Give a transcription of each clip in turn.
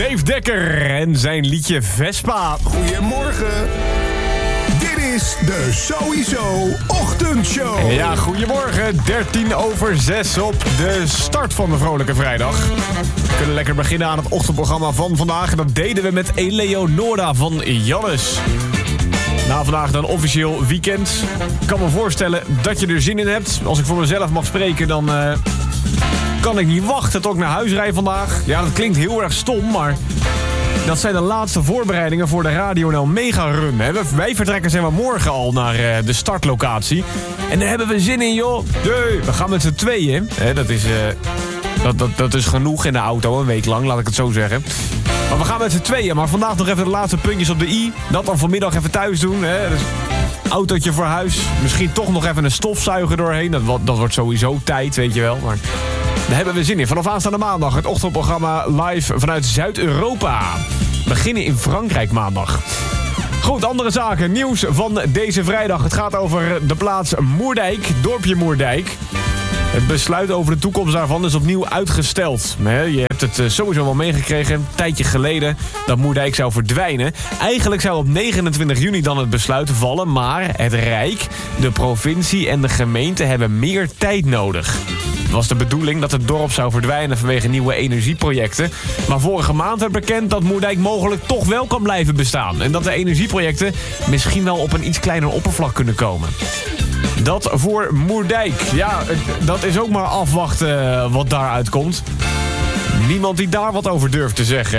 Dave Dekker en zijn liedje Vespa. Goedemorgen. Dit is de Sowieso Ochtendshow. Ja, goedemorgen. 6:13 op de start van de Vrolijke Vrijdag. We kunnen lekker beginnen aan het ochtendprogramma van vandaag. En dat deden we met Eleonora van Jannes. Na vandaag dan officieel weekend. Ik kan me voorstellen dat je er zin in hebt. Als ik voor mezelf mag spreken, dan kan ik niet wachten tot ik naar huis rijd vandaag. Ja, dat klinkt heel erg stom, maar dat zijn de laatste voorbereidingen voor de Radio NL Mega Run. Wij vertrekken zeg maar morgen al naar de startlocatie. En daar hebben we zin in, joh. We gaan met z'n tweeën. Dat is genoeg in de auto, een week lang, laat ik het zo zeggen. Maar we gaan met z'n tweeën. Maar vandaag nog even de laatste puntjes op de i. Dat dan vanmiddag even thuis doen. Dus autootje voor huis. Misschien toch nog even een stofzuiger doorheen. Dat wordt sowieso tijd, weet je wel. Maar daar hebben we zin in. Vanaf aanstaande maandag het ochtendprogramma live vanuit Zuid-Europa. We beginnen in Frankrijk maandag. Goed, andere zaken. Nieuws van deze vrijdag. Het gaat over de plaats Moerdijk, dorpje Moerdijk. Het besluit over de toekomst daarvan is opnieuw uitgesteld. Je hebt het sowieso wel meegekregen, een tijdje geleden, dat Moerdijk zou verdwijnen. Eigenlijk zou op 29 juni dan het besluit vallen, maar het Rijk, de provincie en de gemeente hebben meer tijd nodig. Het was de bedoeling dat het dorp zou verdwijnen vanwege nieuwe energieprojecten. Maar vorige maand werd bekend dat Moerdijk mogelijk toch wel kan blijven bestaan. En dat de energieprojecten misschien wel op een iets kleiner oppervlak kunnen komen. Dat voor Moerdijk. Ja, dat is ook maar afwachten wat daaruit komt. Niemand die daar wat over durft te zeggen.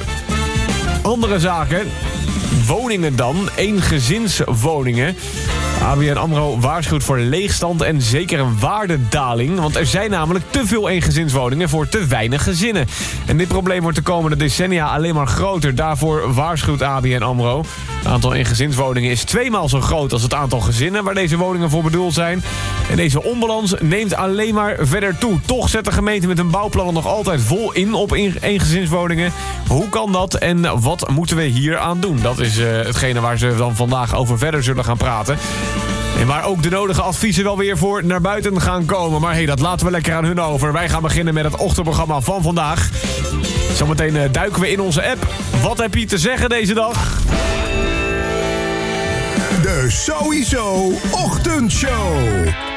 Andere zaken. Woningen dan. Eengezinswoningen. ABN AMRO waarschuwt voor leegstand en zeker een waardedaling. Want er zijn namelijk te veel eengezinswoningen voor te weinig gezinnen. En dit probleem wordt de komende decennia alleen maar groter. Daarvoor waarschuwt ABN AMRO. Het aantal eengezinswoningen is 2 maal zo groot als het aantal gezinnen waar deze woningen voor bedoeld zijn. En deze onbalans neemt alleen maar verder toe. Toch zet de gemeente met hun bouwplannen nog altijd vol in op eengezinswoningen. Hoe kan dat en wat moeten we hier aan doen? Dat is hetgene waar ze dan vandaag over verder zullen gaan praten. En waar ook de nodige adviezen wel weer voor naar buiten gaan komen. Maar hey, dat laten we lekker aan hun over. Wij gaan beginnen met het ochtendprogramma van vandaag. Zometeen duiken we in onze app. Wat heb je te zeggen deze dag? De Sowieso Ochtendshow.